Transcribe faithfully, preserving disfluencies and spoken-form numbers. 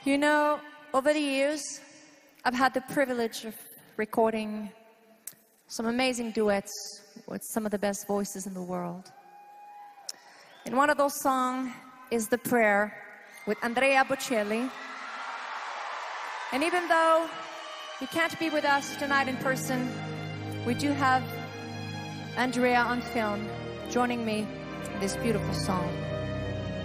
You know, over the years, I've had the privilege of recording some amazing duets with some of the best voices in the world. And one of those songs is The Prayer with Andrea Bocelli. And even though he can't be with us tonight in person, we do have Andrea on film joining me in this beautiful song.